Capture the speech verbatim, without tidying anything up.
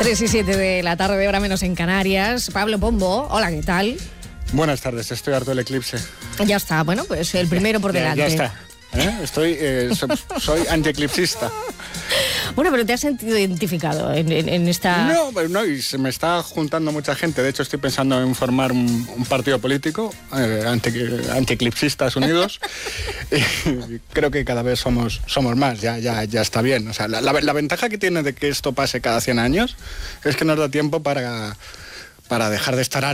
tres y siete de la tarde, hora menos en Canarias. Pablo Pombo, hola, ¿qué tal? Buenas tardes, estoy harto del eclipse. Ya está, bueno, pues el primero por delante. Ya, ya está. ¿Eh? Estoy, eh, so, soy antieclipsista. Bueno, pero ¿te has sentido identificado en, en, en esta...? No, no, y se me está juntando mucha gente. De hecho, estoy pensando en formar un, un partido político, eh, anti, antieclipsistas unidos. Y creo que cada vez somos, somos más, ya, ya, ya está bien. O sea, la, la, la ventaja que tiene de que esto pase cada cien años es que nos da tiempo para, para dejar de estar